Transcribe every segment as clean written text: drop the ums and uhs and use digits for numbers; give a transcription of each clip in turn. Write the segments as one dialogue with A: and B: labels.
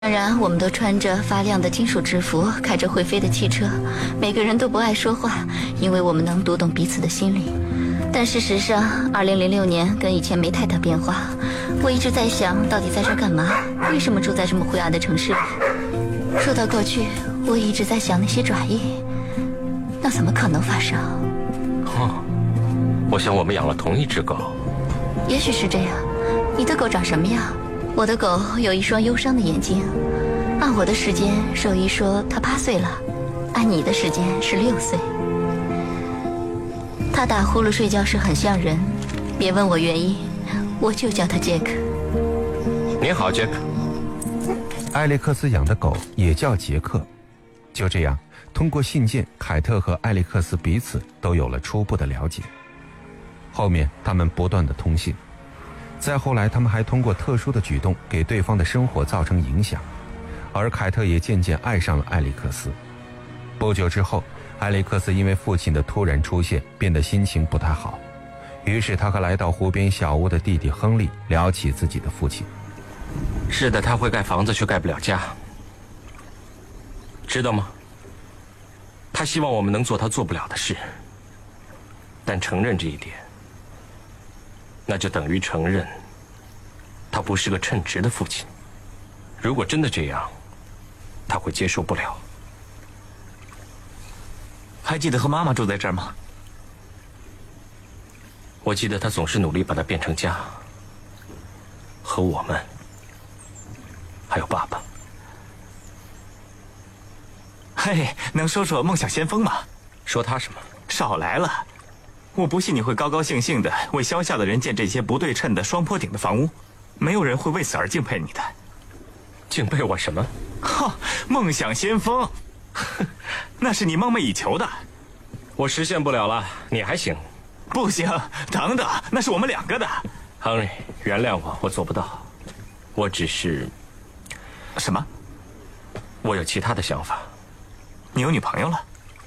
A: 当然，我们都穿着发亮的金属制服，开着会飞的汽车，每个人都不爱说话，因为我们能读懂彼此的心理。但事实上，2006年跟以前没太大变化。我一直在想，到底在这儿干嘛？为什么住在这么灰暗的城市里？说到过去，我一直在想那些转移，那怎么可能发生？
B: 我想我们养了同一只狗。
A: 也许是这样。你的狗长什么样？我的狗有一双忧伤的眼睛。按我的时间，兽医说它8岁了；按你的时间是6岁。它打呼噜睡觉时很像人，别问我原因，我就叫它杰克。
B: 你好，杰克。
C: 艾利克斯养的狗也叫杰克。就这样，通过信件，凯特和艾利克斯彼此都有了初步的了解。后面他们不断的通信，再后来他们还通过特殊的举动给对方的生活造成影响，而凯特也渐渐爱上了艾利克斯。不久之后，艾利克斯因为父亲的突然出现变得心情不太好，于是他和来到湖边小屋的弟弟亨利聊起自己的父亲。
B: 是的，他会盖房子却盖不了家，知道吗？他希望我们能做他做不了的事，但承认这一点，那就等于承认他不是个称职的父亲。如果真的这样，他会接受不了。
D: 还记得和妈妈住在这儿吗？
B: 我记得他总是努力把它变成家，和我们，还有爸爸。
D: 嘿，能说说梦想先锋吗？
B: 说他什么？
D: 少来了，我不信你会高高兴兴的为乡下的人建这些不对称的双坡顶的房屋，没有人会为此而敬佩你的。
B: 敬佩我什么？
D: 哈，梦想先锋，那是你梦寐以求的。
B: 我实现不了了，你还行。
D: 不行，等等，那是我们2个的。
B: Henry，原谅我，我做不到。我只是……
D: 什么？
B: 我有其他的想法。
D: 你有女朋友了？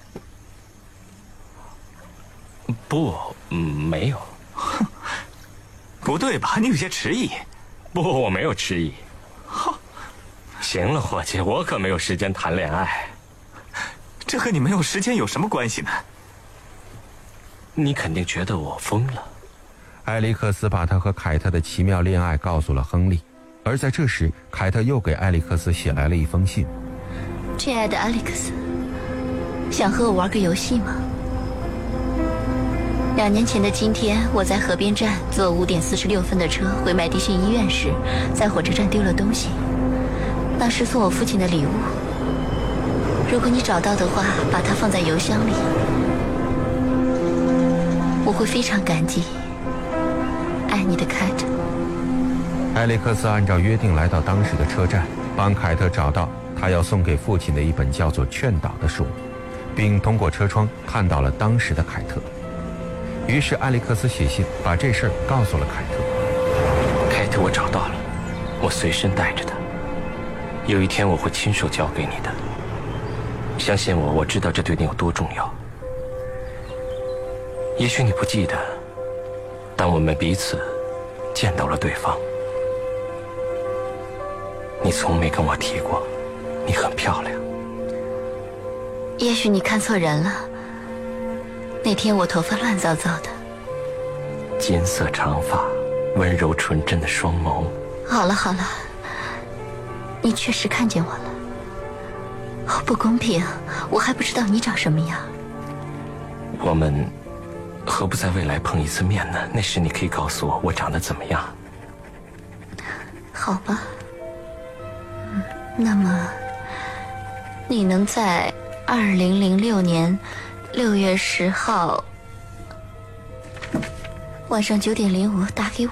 B: 不，没有。
D: 哼，不对吧？你有些迟疑。
B: 不，我没有迟疑。行了，伙计，我可没有时间谈恋爱。
D: 这和你没有时间有什么关系呢？
B: 你肯定觉得我疯了。
C: 艾利克斯把他和凯特的奇妙恋爱告诉了亨利，而在这时，凯特又给艾利克斯写来了一封信。
A: 亲爱的艾利克斯，想和我玩个游戏吗？2年前的今天，我在河边站坐5点46分的车回麦迪逊医院时，在火车站丢了东西，那是送我父亲的礼物。如果你找到的话，把它放在邮箱里，我会非常感激。爱你的凯特。
C: 艾利克斯按照约定来到当时的车站，帮凯特找到他要送给父亲的一本叫做《劝导》的书，并通过车窗看到了当时的凯特。于是艾利克斯写信把这事儿告诉了凯特。
B: 凯特，我找到了，我随身带着它，有一天我会亲手交给你的。相信我，我知道这对你有多重要。也许你不记得，当我们彼此见到了对方，你从没跟我提过你很漂亮。
A: 也许你看错人了，那天我头发乱糟糟的。
B: 金色长发，温柔纯真的双眸。
A: 好了好了，你确实看见我了。好不公平，我还不知道你长什么样。
B: 我们何不在未来碰一次面呢？那时你可以告诉我长得怎么样。
A: 好吧，那么你能在2006年6月10号晚上9点05打给我？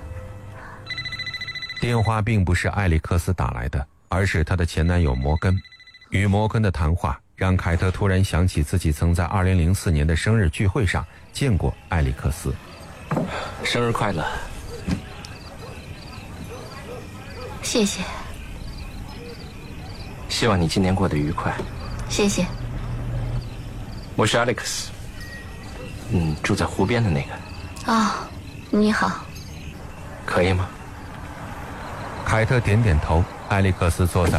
C: 电话并不是艾利克斯打来的，而是她的前男友摩根。与摩根的谈话让凯特突然想起自己曾在2004年的生日聚会上见过艾利克斯。
B: 生日快乐。
A: 谢谢。
B: 希望你今年过得愉快。
A: 谢谢。
B: 我是 Alex， 住在湖边的那个。
A: 哦，你好。
B: 可以吗？
C: 凯特点点头， 埃利克斯坐在